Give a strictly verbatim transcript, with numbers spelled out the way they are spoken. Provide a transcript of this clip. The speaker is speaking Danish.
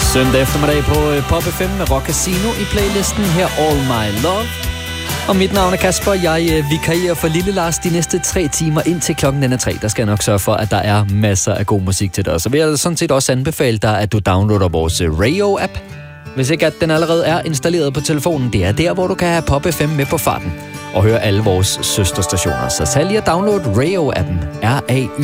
Søndag eftermiddag på Pop F M med Rock Casino i playlisten her All My Love. Og mit navn er Kasper. Jeg vikarierer for Lille Lars de næste tre timer indtil klokken den er tre. Der skal jeg nok sørge for, at der er masser af god musik til dig. Og så vil jeg sådan set også anbefale dig, at du downloader vores Radio-app. Hvis ikke at den allerede er installeret på telefonen, det er der, hvor du kan have Pop F M med på farten og høre alle vores søsterstationer. Så tag lige at download Radio-appen. R A